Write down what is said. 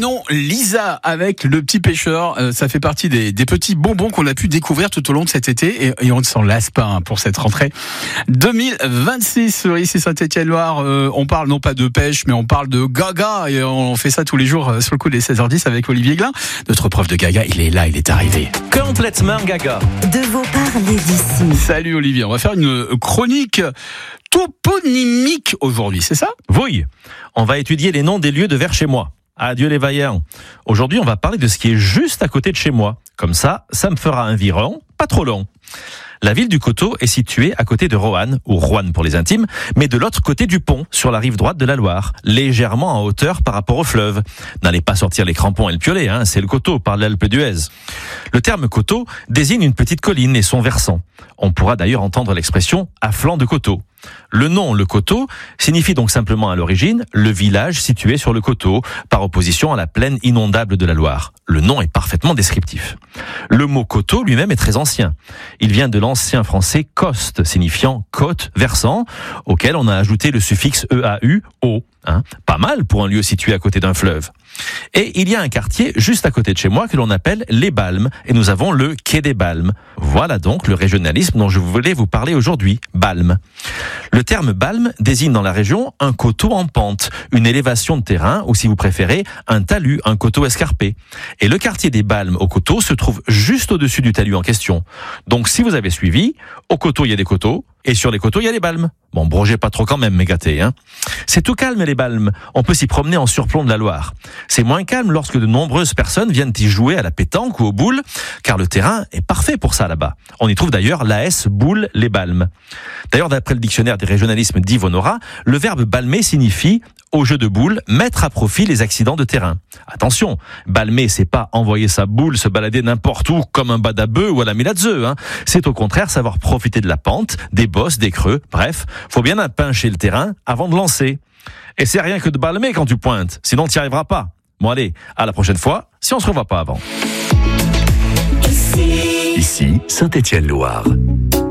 non, Lisa avec le petit pêcheur, ça fait partie des petits bonbons qu'on a pu découvrir tout au long de cet été et on ne s'en lasse pas pour cette rentrée 2026 ici Saint-Étienne-Loire. On parle non pas de pêche mais on parle de gaga et on fait ça tous les jours sur le coup des 16h10 avec Olivier Glin. Notre prof de gaga, il est là, il est arrivé. Complètement gaga. De vos parler d'ici. Salut Olivier, on va faire une chronique toponymique aujourd'hui, c'est ça ? Oui, on va étudier les noms des lieux de vers chez moi. Adieu les vaillants. Aujourd'hui, on va parler de ce qui est juste à côté de chez moi. Comme ça me fera un viron, pas trop long. La ville du Coteau est située à côté de Roanne, ou Roanne pour les intimes, mais de l'autre côté du pont, sur la rive droite de la Loire, légèrement en hauteur par rapport au fleuve. N'allez pas sortir les crampons et le piolet, c'est le Coteau par l'Alpe d'Huez. Le terme Coteau désigne une petite colline et son versant. On pourra d'ailleurs entendre l'expression « à flanc de coteau ». Le nom, le Coteau, signifie donc simplement à l'origine le village situé sur le coteau, par opposition à la plaine inondable de la Loire. Le nom est parfaitement descriptif. Le mot coteau lui-même est très ancien. Il vient de l'ancien français coste, signifiant côte, versant, auquel on a ajouté le suffixe EAU, eau. Pas mal pour un lieu situé à côté d'un fleuve. Et il y a un quartier juste à côté de chez moi que l'on appelle les Balmes, et nous avons le quai des Balmes. Voilà donc le régionalisme dont je voulais vous parler aujourd'hui, Balmes. Le terme Balme désigne dans la région un coteau en pente, une élévation de terrain, ou si vous préférez, un talus, un coteau escarpé. Et le quartier des Balmes au coteau se trouve juste au-dessus du talus en question. Donc si vous avez suivi, au coteau il y a des coteaux, et sur les coteaux il y a les Balmes. Bon, brogez pas trop quand même, mes gâtés, C'est tout calme les Balmes, on peut s'y promener en surplomb de la Loire. C'est moins calme lorsque de nombreuses personnes viennent y jouer à la pétanque ou aux boules, car le terrain est parfait pour ça là-bas. On y trouve d'ailleurs l'AS Boule les Balmes. D'ailleurs, d'après le dictionnaire des régionalismes d'Yves Honorat, le verbe balmer signifie, au jeu de boules, mettre à profit les accidents de terrain. Attention, balmer, c'est pas envoyer sa boule se balader n'importe où comme un badabeu ou à la Miladze, C'est au contraire savoir profiter de la pente, des bosses, des creux, bref, faut bien pincher le terrain avant de lancer. Et c'est rien que de balmer quand tu pointes, sinon tu n'y arriveras pas. Bon allez, à la prochaine fois, si on se revoit pas avant. Ici Saint-Étienne-Loire.